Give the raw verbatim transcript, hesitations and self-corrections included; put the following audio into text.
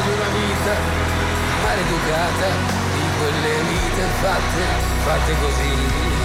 di una vita maleducata, di quelle vite fatte, fatte così.